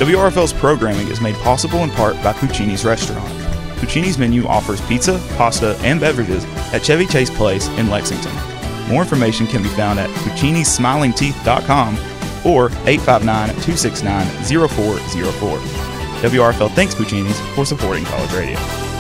WRFL's programming is made possible in part by Puccini's Restaurant. Puccini's menu offers pizza, pasta, and beverages at Chevy Chase Place in Lexington. More information can be found at puccinismilingteeth.com or 859-269-0404. WRFL thanks Puccini's for supporting College Radio.